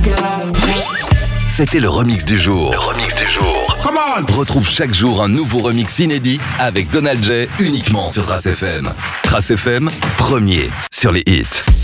C'était le remix du jour. Come on! Retrouve chaque jour un nouveau remix inédit avec Donald J uniquement sur Trace FM. Trace FM, premier sur les hits.